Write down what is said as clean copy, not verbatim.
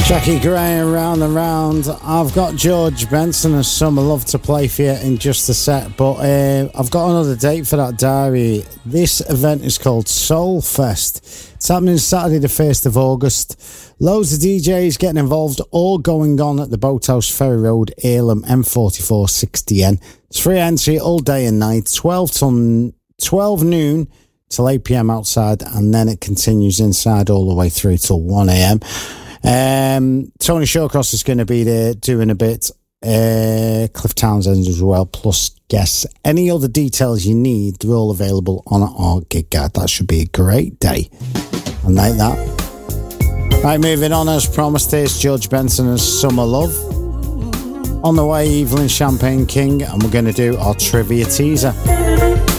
Jackie Gray round and round. I've got George Benson and Summer Love to play for you in just a sec, but I've got another date for that diary. This event is called Soul Fest. It's happening Saturday the 1st of August. Loads of DJs getting involved, all going on at the Boathouse Ferry Road, Earlham, M44 6DN. It's free entry all day and night, 12 noon till 8 p.m. outside, and then it continues inside all the way through till 1 a.m. Tony Shawcross is going to be there doing a bit. Cliff Townsend as well, plus guests. Any other details you need, they're all available on our gig guide. That should be a great day. I like that. Right, moving on as promised, here's George Benson and Summer Love. On the way, Evelyn Champagne King, and we're going to do our trivia teaser.